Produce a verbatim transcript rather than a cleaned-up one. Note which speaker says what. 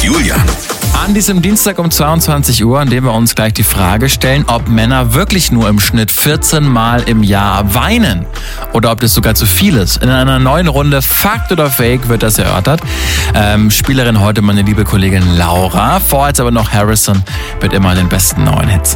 Speaker 1: Julian.
Speaker 2: An diesem Dienstag um zweiundzwanzig Uhr, an dem wir uns gleich die Frage stellen, ob Männer wirklich nur im Schnitt vierzehn Mal im Jahr weinen oder ob das sogar zu viel ist. In einer neuen Runde Fakt oder Fake wird das erörtert. Ähm, Spielerin heute meine liebe Kollegin Laura. Vorher jetzt aber noch Harrison mit immer den besten neuen Hits.